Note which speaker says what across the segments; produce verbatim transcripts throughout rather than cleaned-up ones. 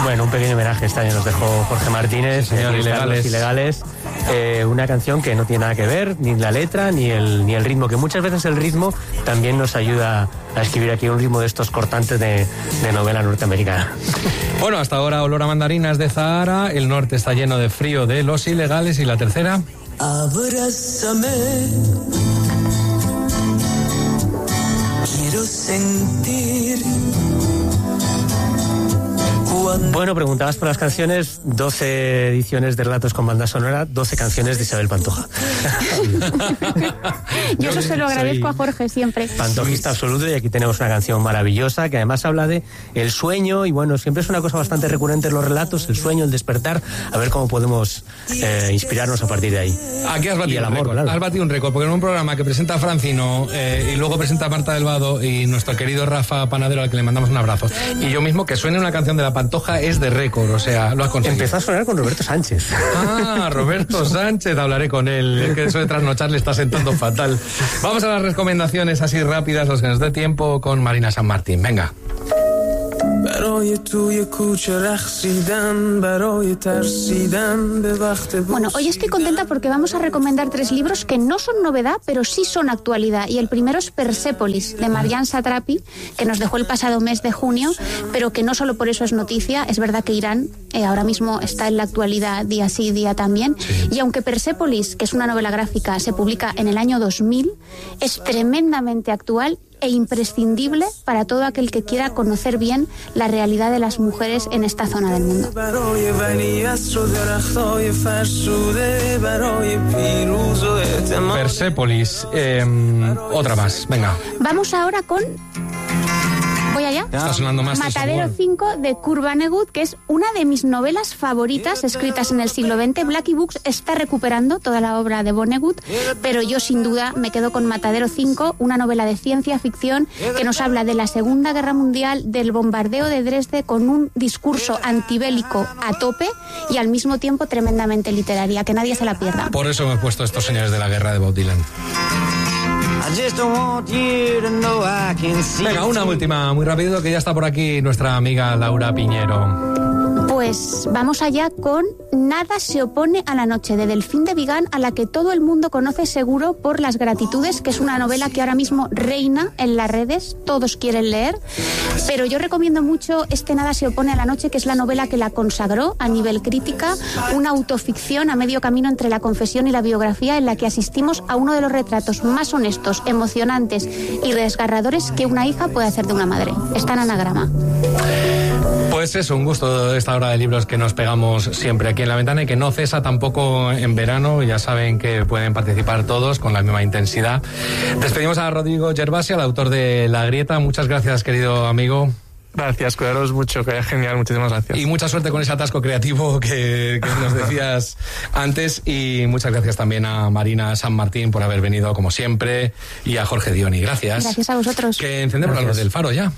Speaker 1: Bueno, un pequeño homenaje este año nos dejó Jorge Martínez,
Speaker 2: sí, señor,
Speaker 1: Ilegales. Ilegales. Eh, una canción que no tiene nada que ver, ni la letra, ni el, ni el ritmo, que muchas veces el ritmo también nos ayuda a escribir aquí un ritmo de estos cortantes de, de novela norteamericana.
Speaker 2: Bueno, hasta ahora olor a mandarinas de Zahara, el norte está lleno de frío de Los Ilegales, y la tercera...
Speaker 3: Abrázame, quiero sentir.
Speaker 1: Bueno, preguntabas por las canciones, doce ediciones de Relatos con banda sonora, doce canciones de Isabel Pantoja.
Speaker 4: Yo eso se lo agradezco
Speaker 1: Soy
Speaker 4: a Jorge siempre.
Speaker 1: Pantojista absoluto, y aquí tenemos una canción maravillosa que además habla de el sueño, y bueno, siempre es una cosa bastante recurrente en los relatos, el sueño, el despertar, a ver cómo podemos eh, inspirarnos a partir de ahí.
Speaker 2: Aquí has batido,
Speaker 1: y el amor,
Speaker 2: un récord,
Speaker 1: claro.
Speaker 2: has batido un récord, porque en un programa que presenta Francino eh, y luego presenta Marta del Vado y nuestro querido Rafa Panadero, al que le mandamos un abrazo, y yo mismo, que suene una canción de la Pantoja es de récord, o sea, lo has conseguido.
Speaker 1: Empezó a sonar con Roberto Sánchez.
Speaker 2: Ah, Roberto Sánchez, hablaré con él, es que eso de trasnochar le está sentando fatal. Vamos a las recomendaciones así rápidas, los que nos dé tiempo, con Marina San Martín. Venga.
Speaker 4: Bueno, hoy estoy contenta porque vamos a recomendar tres libros que no son novedad, pero sí son actualidad. Y el primero es Persépolis, de Marjane Satrapi, que nos dejó el pasado mes de junio, pero que no solo por eso es noticia. Es verdad que Irán eh, ahora mismo está en la actualidad día sí, día también. Sí. Y aunque Persépolis, que es una novela gráfica, se publica en el año dos mil, es tremendamente actual e imprescindible para todo aquel que quiera conocer bien la realidad de las mujeres en esta zona del mundo.
Speaker 2: Persépolis, eh, otra más, venga.
Speaker 4: Vamos ahora con... ¿Voy allá?
Speaker 2: Está sonando más
Speaker 4: Matadero cinco de Kurt Vonnegut, que es una de mis novelas favoritas escritas en el siglo veinte. Blackie Books está recuperando toda la obra de Vonnegut, pero yo sin duda me quedo con Matadero cinco, una novela de ciencia ficción que nos habla de la Segunda Guerra Mundial, del bombardeo de Dresde, con un discurso antibélico a tope y al mismo tiempo tremendamente literaria. Que nadie se la pierda.
Speaker 2: Por eso hemos puesto estos señores de la guerra de Bob Dylan. Venga, una última, muy rápido, que ya está por aquí nuestra amiga Laura Piñero.
Speaker 4: Pues vamos allá con Nada se opone a la noche, de Delfín de Vigan, a la que todo el mundo conoce seguro por Las Gratitudes, que es una novela que ahora mismo reina en las redes, todos quieren leer, pero yo recomiendo mucho este Nada se opone a la noche, que es la novela que la consagró a nivel crítica, una autoficción a medio camino entre la confesión y la biografía, en la que asistimos a uno de los retratos más honestos, emocionantes y desgarradores que una hija puede hacer de una madre. Está en Anagrama.
Speaker 2: Pues eso, un gusto esta hora de libros que nos pegamos siempre aquí en La Ventana, y que no cesa tampoco en verano. Ya saben que pueden participar todos con la misma intensidad. Despedimos a Rodrigo Gervasi, el autor de La Grieta. Muchas gracias, querido amigo.
Speaker 5: Gracias, cuidaros mucho, que es genial, muchísimas gracias.
Speaker 2: Y mucha suerte con ese atasco creativo que, que nos decías antes, y muchas gracias también a Marina San Martín por haber venido como siempre, y a Jorge Dioni. Gracias.
Speaker 4: Gracias a vosotros.
Speaker 2: Que encendemos la luz del faro ya.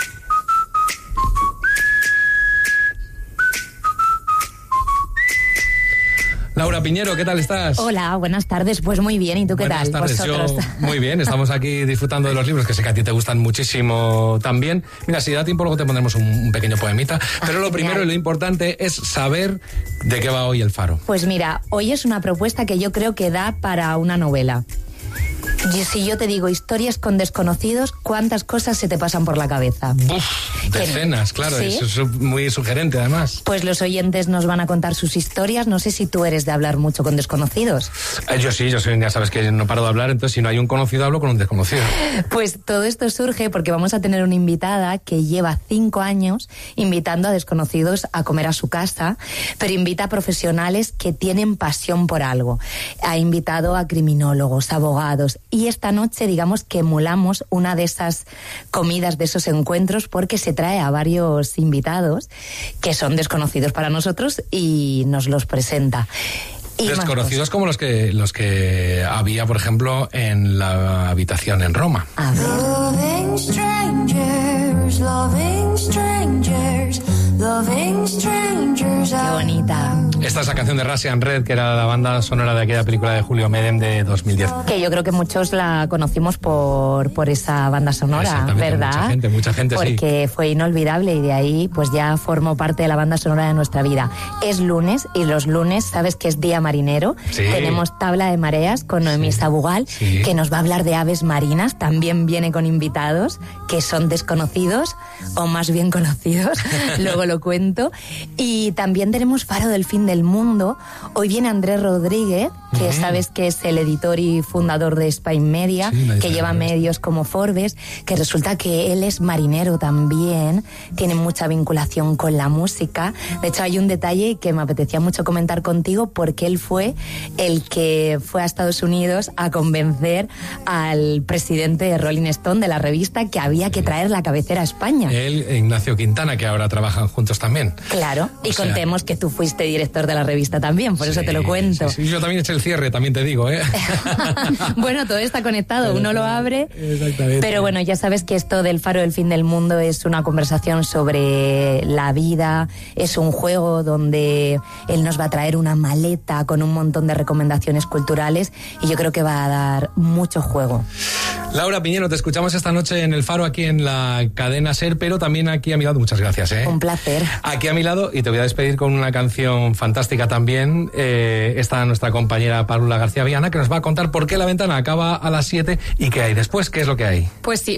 Speaker 2: Laura Piñero, ¿qué tal estás?
Speaker 6: Hola, buenas tardes. Pues muy bien, ¿y tú qué
Speaker 2: buenas
Speaker 6: tal?
Speaker 2: Buenas tardes, yo muy bien. Estamos aquí disfrutando de los libros, que sé que a ti te gustan muchísimo también. Mira, si da tiempo luego te pondremos un, un pequeño poemita. Pero ah, lo primero y lo importante es saber de qué va hoy el faro.
Speaker 6: Pues mira, hoy es una propuesta que yo creo que da para una novela. Y si yo te digo historias con desconocidos, ¿cuántas cosas se te pasan por la cabeza?
Speaker 2: Uf, decenas, claro, ¿sí? Eso es muy sugerente además.
Speaker 6: Pues los oyentes nos van a contar sus historias. No sé si tú eres de hablar mucho con desconocidos.
Speaker 2: Eh, yo sí, yo soy, ya sabes que no paro de hablar, entonces si no hay un conocido hablo con un desconocido.
Speaker 6: Pues todo esto surge porque vamos a tener una invitada que lleva cinco años invitando a desconocidos a comer a su casa, pero invita a profesionales que tienen pasión por algo. Ha invitado a criminólogos, abogados. Y esta noche, digamos que emulamos una de esas comidas, de esos encuentros, porque se trae a varios invitados que son desconocidos para nosotros y nos los presenta. Y
Speaker 2: desconocidos como los que los que había, por ejemplo, en la habitación en Roma.
Speaker 6: A ver. Loving strangers, loving strangers, loving strangers. Qué bonita.
Speaker 2: Esta es la canción de Russian Red, que era la banda sonora de aquella película de Julio Medem de dos mil diez.
Speaker 6: Que yo creo que muchos la conocimos por, por esa banda sonora, ¿verdad?
Speaker 2: Mucha gente, mucha gente,
Speaker 6: Porque
Speaker 2: sí.
Speaker 6: Porque fue inolvidable y de ahí pues ya formó parte de la banda sonora de nuestra vida. Es lunes y los lunes, sabes que es día marinero.
Speaker 2: Sí.
Speaker 6: Tenemos tabla de mareas con Noemí
Speaker 2: Sí.
Speaker 6: Sabugal,
Speaker 2: Sí.
Speaker 6: que nos va a hablar de aves marinas. También viene con invitados que son desconocidos o más bien conocidos. Luego lo cuento. Y también tenemos Faro del Fin del Mundo. Hoy viene Andrés Rodríguez, que
Speaker 2: Mm.
Speaker 6: sabes que es el editor y fundador de Spain Media,
Speaker 2: Sí, me
Speaker 6: que lleva
Speaker 2: dijeron esto.
Speaker 6: medios como Forbes, que resulta que él es marinero también, tiene mucha vinculación con la música. De hecho, hay un detalle que me apetecía mucho comentar contigo, porque él fue el que fue a Estados Unidos a convencer al presidente de Rolling Stone, de la revista, que había que traer la cabecera a España.
Speaker 2: Él e Ignacio Quintana, que ahora trabajan juntos también.
Speaker 6: Claro, y
Speaker 2: O sea-
Speaker 6: contemos que tú fuiste director de la revista también, por eso
Speaker 2: Sí,
Speaker 6: te lo cuento.
Speaker 2: sí, sí. Yo también eché el cierre, también te digo, ¿eh?
Speaker 6: Bueno, todo está conectado, uno lo abre.
Speaker 2: Exactamente.
Speaker 6: Pero bueno, ya sabes que esto del Faro del Fin del Mundo es una conversación sobre la vida, es un juego donde él nos va a traer una maleta con un montón de recomendaciones culturales y yo creo que va a dar mucho juego.
Speaker 2: Laura Piñero, te escuchamos esta noche en El Faro, aquí en la cadena SER, pero también aquí a mi lado. Muchas gracias, ¿eh?
Speaker 6: Un placer.
Speaker 2: Aquí a mi lado, y te voy a despedir con una canción fantástica también. Eh, está nuestra compañera Paula García Viana, que nos va a contar por qué La Ventana acaba a las siete y qué hay después, qué es lo que hay.
Speaker 7: Pues sí.